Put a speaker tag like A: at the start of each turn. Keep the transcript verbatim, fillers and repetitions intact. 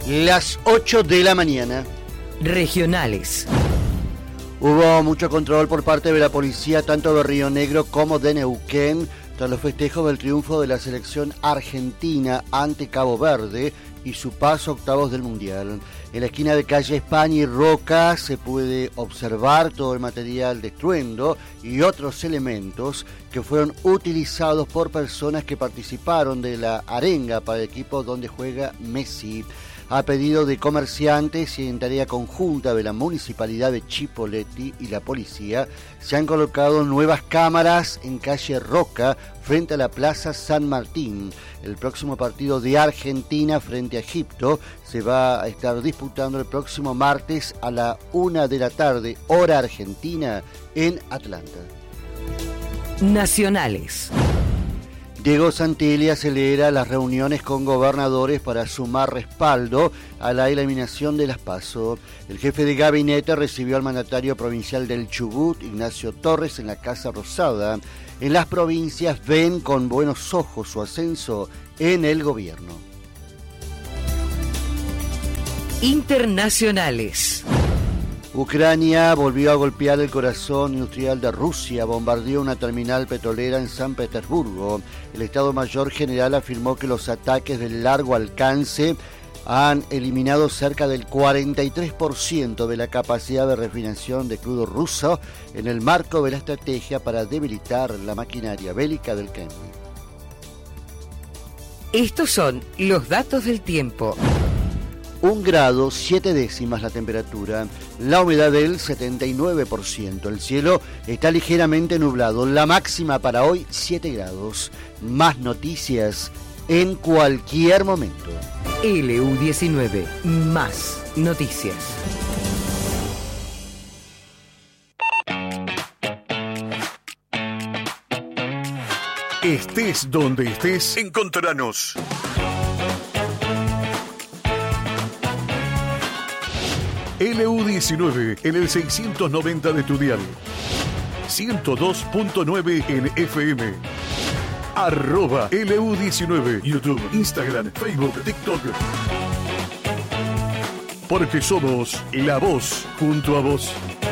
A: Las ocho de la mañana.
B: Regionales.
A: Hubo mucho control por parte de la policía, tanto de Río Negro como de Neuquén, tras los festejos del triunfo de la selección argentina ante Cabo Verde y su paso a octavos del Mundial. En la esquina de calle España y Roca se puede observar todo el material de estruendo y otros elementos que fueron utilizados por personas que participaron de la arenga para el equipo donde juega Messi. A pedido de comerciantes y en tarea conjunta de la Municipalidad de Chipoleti y la policía, se han colocado nuevas cámaras en calle Roca frente a la Plaza San Martín. El próximo partido de Argentina frente a Egipto se va a estar disputando el próximo martes a la una de la tarde, hora argentina, en Atlanta.
B: Nacionales.
A: Diego Santilli acelera las reuniones con gobernadores para sumar respaldo a la eliminación de las PASO. El jefe de gabinete recibió al mandatario provincial del Chubut, Ignacio Torres, en la Casa Rosada. En las provincias ven con buenos ojos su ascenso en el gobierno.
B: Internacionales.
A: Ucrania volvió a golpear el corazón industrial de Rusia, bombardeó una terminal petrolera en San Petersburgo. El Estado Mayor General afirmó que los ataques de largo alcance han eliminado cerca del cuarenta y tres por ciento de la capacidad de refinación de crudo ruso en el marco de la estrategia para debilitar la maquinaria bélica del Kremlin.
B: Estos son los datos del tiempo.
A: Un grado, siete décimas la temperatura, la humedad del setenta y nueve por ciento. El cielo está ligeramente nublado. La máxima para hoy, siete grados. Más noticias en cualquier momento.
B: L U diecinueve, más noticias.
C: Estés donde estés, encontranos. L U diecinueve en el seiscientos noventa de tu dial. ciento dos punto nueve en F M. Arroba L U diecinueve. YouTube, Instagram, Facebook, TikTok. Porque somos la voz junto a vos.